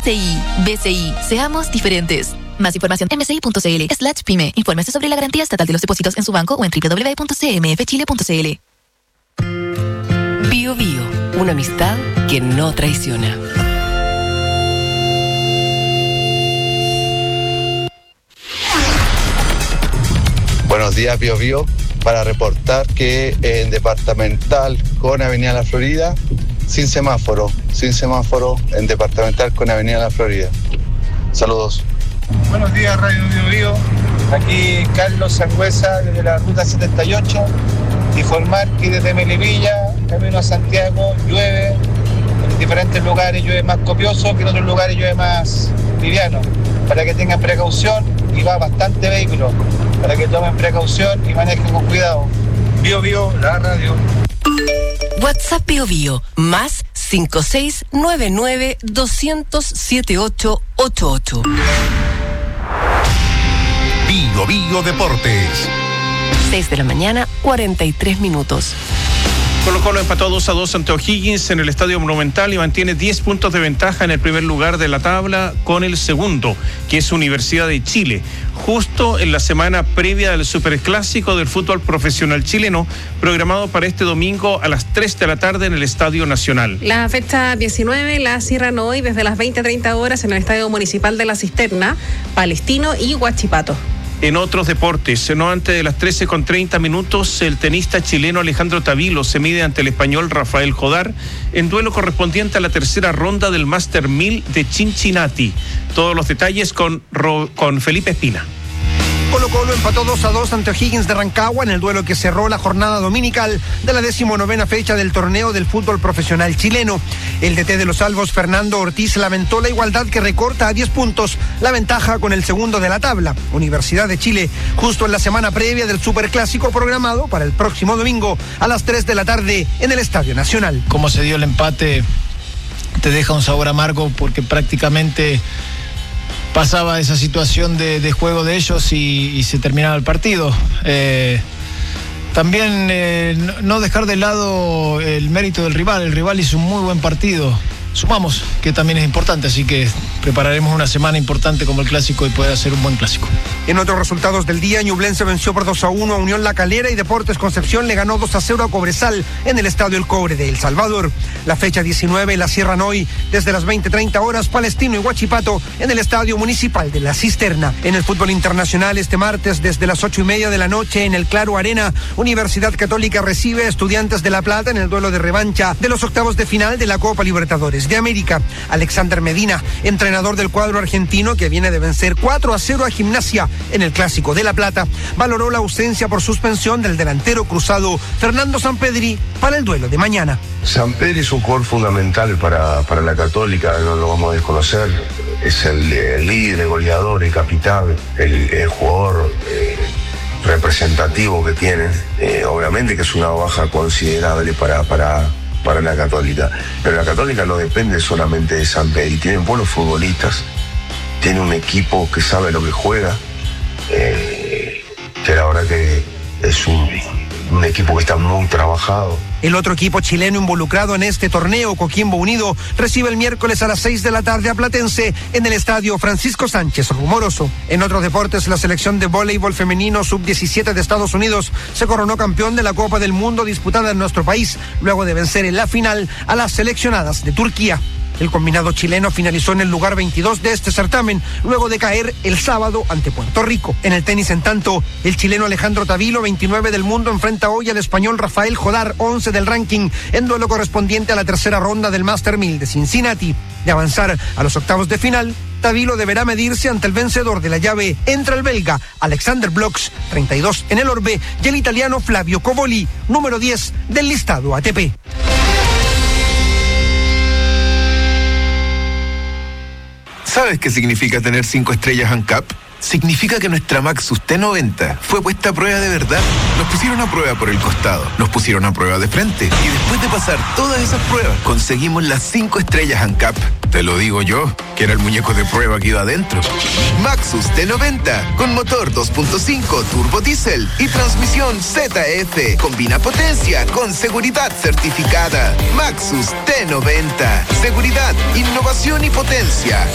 BCI. BCI, seamos diferentes. Más información en bci.cl/pyme. Infórmese sobre la garantía estatal de los depósitos en su banco o en www.cmfchile.cl. Bio Bio, una amistad que no traiciona. Buenos días, Bio Bio, para reportar que en Departamental con Avenida La Florida, sin semáforo en Departamental con Avenida La Florida. Saludos. Buenos días, Radio Bio Bio. Aquí Carlos Sangüesa desde la ruta 78. Informar que desde Melipilla, camino a Santiago, llueve. En diferentes lugares llueve más copioso, que en otros lugares llueve más liviano. Para que tengan precaución, y va bastante vehículo. Para que tomen precaución y manejen con cuidado. Bio Bio, la radio. WhatsApp Bio Bio, más 5699-200-7888. Bio Bio Deportes. 6 de la mañana, 43 minutos. Colo-Colo empató 2-2 ante O'Higgins en el Estadio Monumental y mantiene 10 puntos de ventaja en el primer lugar de la tabla con el segundo, que es Universidad de Chile, justo en la semana previa del Superclásico del fútbol profesional chileno, programado para este domingo a las 3 de la tarde en el Estadio Nacional. La fecha 19 la cierran hoy desde las 20:30 horas en el Estadio Municipal de La Cisterna, Palestino y Huachipato. En otros deportes, no antes de las 13:30, el tenista chileno Alejandro Tavilo se mide ante el español Rafael Jodar en duelo correspondiente a la tercera ronda del Master 1000 de Cincinnati. Todos los detalles con Felipe Espina. Colo-Colo empató 2-2 ante O'Higgins de Rancagua en el duelo que cerró la jornada dominical de la 19ª fecha del torneo del fútbol profesional chileno. El DT de los Albos, Fernando Ortiz, lamentó la igualdad que recorta a 10 puntos la ventaja con el segundo de la tabla, Universidad de Chile, justo en la semana previa del Superclásico programado para el próximo domingo a las 3 de la tarde en el Estadio Nacional. Cómo se dio el empate te deja un sabor amargo porque prácticamente pasaba esa situación de juego de ellos y se terminaba el partido. También no dejar de lado el mérito del rival. El rival hizo un muy buen partido. Sumamos, que también es importante, así que prepararemos una semana importante como el clásico y poder hacer un buen clásico. En otros resultados del día, Ñublense venció por 2-1 a Unión La Calera y Deportes Concepción le ganó 2-0 a Cobresal en el Estadio El Cobre de El Salvador. La fecha 19 la cierran hoy desde las 20:30 horas Palestino y Huachipato en el Estadio Municipal de La Cisterna. En el fútbol internacional este martes desde las 8:30 de la noche en el Claro Arena, Universidad Católica recibe a Estudiantes de La Plata en el duelo de revancha de los octavos de final de la Copa Libertadores de América. Alexander Medina, entrenador del cuadro argentino que viene de vencer 4-0 a Gimnasia en el Clásico de La Plata, valoró la ausencia por suspensión del delantero cruzado Fernando Sampedri para el duelo de mañana. Sampedri es un jugador fundamental para la Católica, no lo vamos a desconocer. Es el líder, el goleador, el capitán, el jugador representativo que tienen. Obviamente que es una baja considerable para la Católica, pero la Católica no depende solamente de Sampedri, tienen buenos futbolistas, tiene un equipo que sabe lo que juega, que la verdad que es un equipo que está muy trabajado. El otro equipo chileno involucrado en este torneo, Coquimbo Unido, recibe el miércoles a las 6 de la tarde a Platense en el Estadio Francisco Sánchez Rumoroso. En otros deportes, la selección de voleibol femenino sub-17 de Estados Unidos se coronó campeón de la Copa del Mundo disputada en nuestro país, luego de vencer en la final a las seleccionadas de Turquía. El combinado chileno finalizó en el lugar 22 de este certamen, luego de caer el sábado ante Puerto Rico. En el tenis, en tanto, el chileno Alejandro Tavilo, 29 del mundo, enfrenta hoy al español Rafael Jodar, 11 del ranking, en duelo correspondiente a la tercera ronda del Master 1000 de Cincinnati. De avanzar a los octavos de final, Tavilo deberá medirse ante el vencedor de la llave entre el belga Alexander Bloch, 32 en el orbe, y el italiano Flavio Covoli, número 10 del listado ATP. ¿Sabes qué significa tener 5 estrellas ANCAP? Significa que nuestra Maxus T90 fue puesta a prueba de verdad. Nos pusieron a prueba por el costado, nos pusieron a prueba de frente y después de pasar todas esas pruebas, conseguimos las 5 estrellas ANCAP. Te lo digo yo, que era el muñeco de prueba que iba adentro. Maxus T90, con motor 2.5 turbo diésel y transmisión ZF. Combina potencia con seguridad certificada. Maxus T90, seguridad, innovación y potencia.